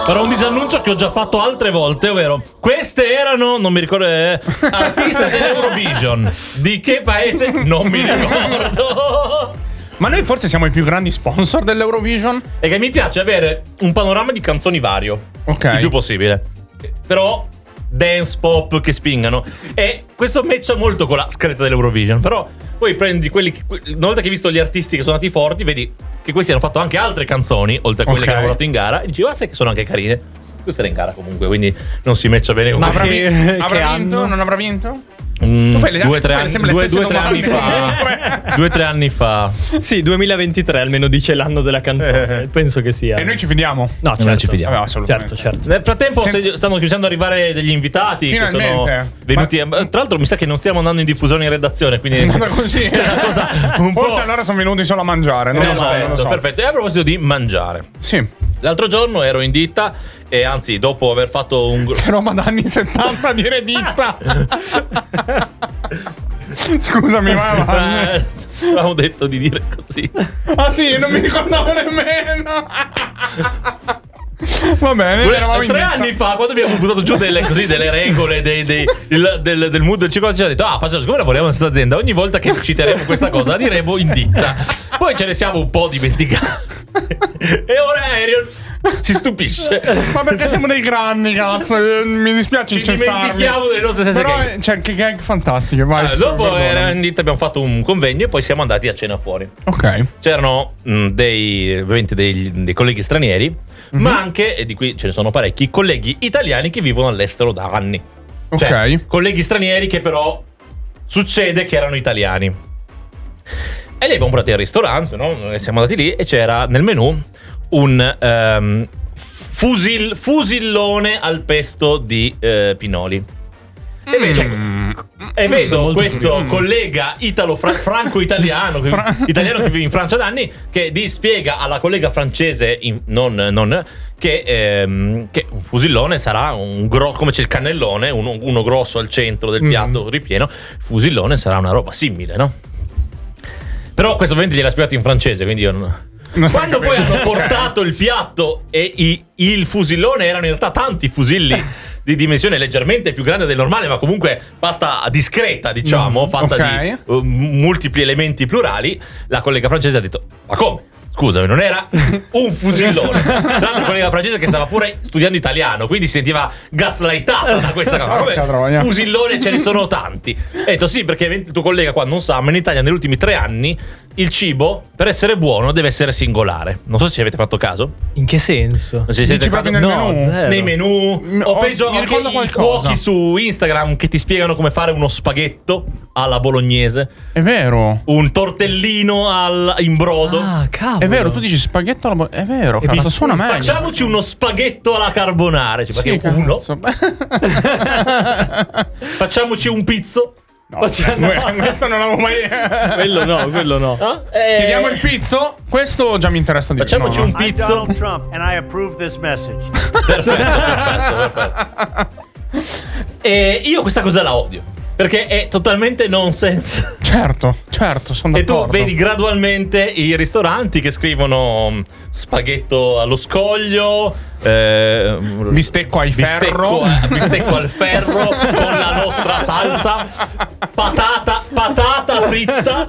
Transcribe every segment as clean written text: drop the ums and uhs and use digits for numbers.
Però un disannuncio che ho già fatto altre volte, ovvero queste erano, non mi ricordo, artiste dell'Eurovision. Di che paese? Non mi ricordo. Ma noi forse siamo i più grandi sponsor dell'Eurovision? E che mi piace avere un panorama di canzoni vario. Ok. Il più possibile. Però dance pop che spingano. E questo matcha molto con la scaletta dell'Eurovision. Però poi prendi quelli che, una volta che hai visto gli artisti che sono andati forti, vedi che questi hanno fatto anche altre canzoni oltre a quelle che hanno lavorato in gara, e dici, sai che sono anche carine. Questa era in gara comunque, quindi non si matcha bene con Ma questi. avrà vinto? Non avrà vinto? Tu fai le- due o tre fai sempre le stesse domande. 2 o 3 anni fa. Sì, 2023 almeno dice l'anno della canzone. Penso che sia. E noi ci fidiamo? No, certo. Noi ci fidiamo. Vabbè, assolutamente. Certo. Nel frattempo stanno cominciando ad arrivare degli invitati Finalmente. che sono venuti. Tra l'altro mi sa che non stiamo andando in diffusione in redazione, quindi È andata così. è una cosa un Forse po'. allora sono venuti solo a mangiare. Non lo so, non lo so. Perfetto. E a proposito di mangiare, Sì. l'altro giorno ero in ditta e anzi dopo aver fatto un Che roba da anni 70 dire ditta. Scusami, ma avevamo detto di dire così. ah sì, non mi ricordavo nemmeno. Va bene, eravamo in 3 ditta. anni fa, quando abbiamo buttato giù delle regole del mood del ciclo, ci ha detto: facciamo, siccome lavoriamo in questa azienda, ogni volta che citeremo questa cosa la diremo in ditta. Poi ce ne siamo un po' dimenticati. E ora Ariel si stupisce. Ma perché siamo dei grandi, cazzo. Mi dispiace Ci dimentichiamo delle nostre stesse Però gag. cioè, che gag fantastiche. Vai, Dopo perdonami. era in ditta, abbiamo fatto un convegno e poi siamo andati a cena fuori. Ok. C'erano ovviamente dei colleghi stranieri, ma anche, e di qui ce ne sono parecchi, colleghi italiani che vivono all'estero da anni. Cioè, Ok. colleghi stranieri che però succede che erano italiani. E li abbiamo portati al ristorante, no? Noi siamo andati lì e c'era nel menù un fusillone al pesto di pinoli. E vedo questo collega franco-italiano italiano che vive in Francia da anni, che spiega alla collega francese che un fusillone sarà come c'è il cannellone, uno grosso al centro del piatto ripieno, il fusillone sarà una roba simile, no? Però questo ovviamente gliel'ha spiegato in francese, quindi io non quando poi hanno portato il piatto e il fusillone erano in realtà tanti fusilli di dimensione leggermente più grande del normale, ma comunque pasta discreta, diciamo, fatta di multipli elementi plurali, la collega francese ha detto: ma come? Scusami, non era un fusillone. Tra l'altro la collega francese che stava pure studiando italiano, quindi si sentiva gaslightata da questa cosa. Come fusillone ce ne sono tanti. E ho detto sì, perché il tuo collega qua non sa, ma in Italia negli ultimi 3 anni il cibo, per essere buono, deve essere singolare. Non so se ci avete fatto caso. In che senso? Non ci siete proprio caso? nel menù? Zero. Nei menù o peggio mi anche ricordo i qualcosa. cuochi su Instagram che ti spiegano come fare uno spaghetto alla bolognese, È vero. un tortellino in brodo. Ah, cavolo. È vero, tu dici spaghetto alla è vero, cazzo, suona meglio. Facciamoci uno spaghetto alla carbonara, perché uno. Facciamoci un pizzo. No, questo non l'avevo mai. Quello no. Chiediamo il pizzo? Questo già mi interessa di più. Facciamoci un I'm pizzo. Donald Trump and I approve this message. Perfetto. E io questa cosa la odio, perché è totalmente nonsense. Certo, sono E d'accordo. tu vedi gradualmente i ristoranti che scrivono spaghetto allo scoglio, Bistecco al ferro. bistecco al ferro con la nostra salsa, patata fritta,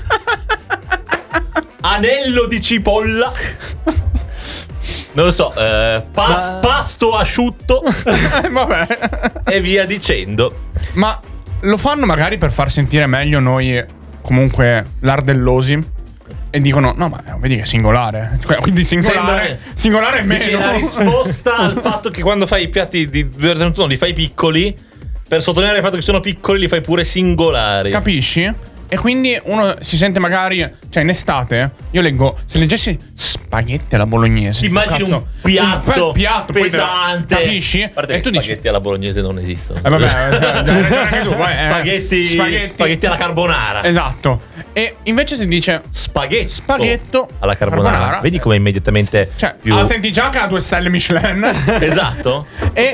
anello di cipolla, non lo so, pasto asciutto Vabbè. e via dicendo. Ma lo fanno magari per far sentire meglio noi, comunque, l'ardellosi. E dicono: no, ma vedi che è singolare. Quindi singolare è meno. Dice la risposta al fatto che quando fai i piatti di verdura li fai piccoli, per sottolineare il fatto che sono piccoli, li fai pure singolari. Capisci? E quindi uno si sente magari, cioè in estate, io leggo, se leggessi spaghetti alla bolognese, Ti immagini cazzo, un piatto, poi pesante. capisci? A parte E che tu dici: spaghetti alla bolognese non esistono. vabbè, anche tu, vai, spaghetti alla carbonara. Esatto. E invece si dice spaghetto alla carbonara. Vedi come immediatamente cioè, più... senti già che ha 2 stelle Michelin. Esatto. E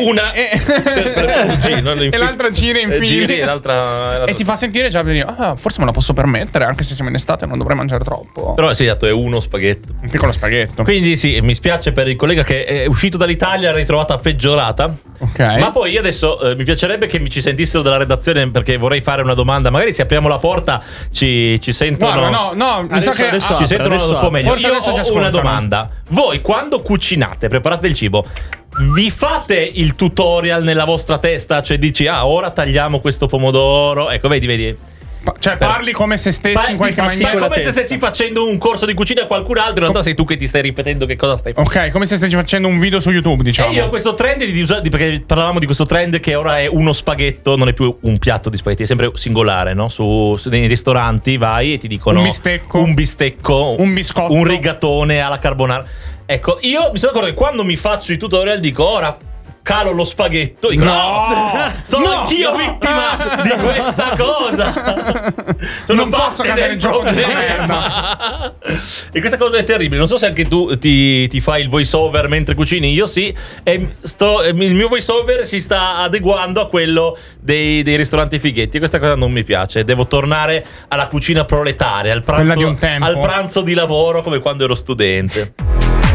l'altra gira in fila. E ti fa sentire già per dire, forse me la posso permettere, anche se siamo in estate non dovrei mangiare troppo. Però sì, esatto, è uno spaghetto. Un piccolo spaghetto. Quindi sì, mi spiace per il collega che è uscito dall'Italia, l'ha ritrovata peggiorata. Ok. Ma poi io adesso mi piacerebbe che mi ci sentissero dalla redazione, perché vorrei fare una domanda. Magari se apriamo la porta ci sentono. Guarda, no, mi sa che ci sentono un po' meglio. Forse io adesso ci ho ascoltano. una domanda. Voi quando cucinate, preparate il cibo, vi fate il tutorial nella vostra testa? Cioè dici, ora tagliamo questo pomodoro. Ecco, vedi. Cioè parli come se stessi in qualche maniera. Come se stessi facendo un corso di cucina a qualcun altro. In realtà sei tu che ti stai ripetendo che cosa stai facendo. Ok, come se stessi facendo un video su YouTube, diciamo. E io ho questo trend perché parlavamo di questo trend che ora è uno spaghetto, non è più un piatto di spaghetti, è sempre singolare, no? Nei ristoranti vai e ti dicono un bistecco, un biscotto, un rigatone alla carbonara. Ecco, io mi sono accorto che quando mi faccio i tutorial dico ora calo lo spaghetto, dico sono anch'io vittima di questa cosa. Non posso cadere in gioco di questa merda. E questa cosa è terribile. Non so se anche tu ti fai il voice over mentre cucini. Io sì. E il mio voice over si sta adeguando a quello dei ristoranti fighetti. E questa cosa non mi piace. Devo tornare alla cucina proletaria, al pranzo, quella di un tempo. al pranzo di lavoro come quando ero studente.